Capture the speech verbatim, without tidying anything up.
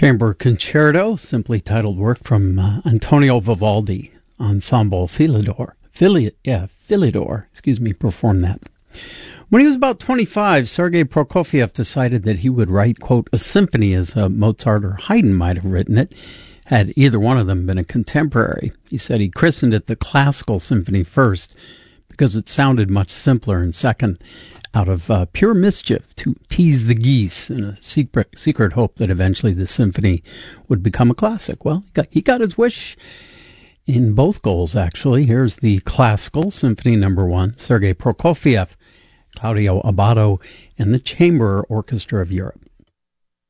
Chamber Concerto, simply titled work from uh, Antonio Vivaldi, Ensemble Philidor. Phili- yeah, Philidor, excuse me, performed that. When he was about twenty-five, Sergei Prokofiev decided that he would write, quote, a symphony as uh, Mozart or Haydn might have written it, had either one of them been a contemporary. He said he christened it the Classical Symphony first because it sounded much simpler, and second, out of uh, pure mischief to tease the geese in a secret, secret hope that eventually the symphony would become a classic. Well, he got, he got his wish in both goals, actually. Here's the Classical Symphony Number One, Sergei Prokofiev, Claudio Abbado, and the Chamber Orchestra of Europe.